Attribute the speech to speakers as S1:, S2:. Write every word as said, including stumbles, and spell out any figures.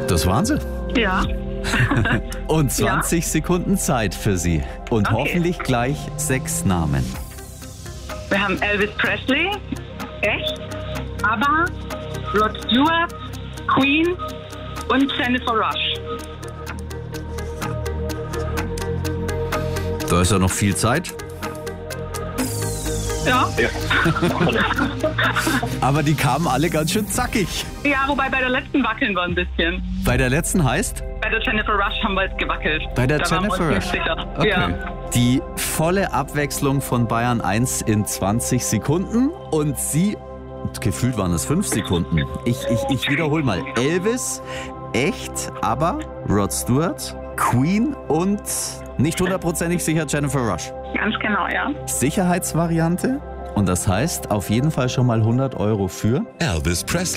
S1: Das waren sie.
S2: Ja.
S1: Und zwanzig ja. Sekunden Zeit für Sie. Und
S2: Okay.
S1: hoffentlich gleich sechs Namen.
S2: Wir haben Elvis Presley, echt, ABBA, Rod Stewart, Queen und Jennifer Rush.
S1: Da ist ja noch viel Zeit.
S2: Ja.
S1: Aber die kamen alle ganz schön zackig.
S2: Ja, wobei bei der letzten wackeln wir ein bisschen.
S1: Bei der letzten heißt?
S2: Bei der Jennifer Rush haben wir jetzt gewackelt.
S1: Bei der
S2: da
S1: Jennifer
S2: waren wir
S1: Rush.
S2: uns nicht sicher.
S1: Okay.
S2: Ja.
S1: Die volle Abwechslung von Bayern eins in zwanzig Sekunden und Sie, gefühlt waren es fünf Sekunden. Ich, ich, ich wiederhole mal. Elvis, echt, aber Rod Stewart, Queen und nicht hundertprozentig sicher Jennifer Rush.
S2: Ganz genau, ja.
S1: Sicherheitsvariante und das heißt auf jeden Fall schon mal hundert Euro für
S3: Elvis Presley.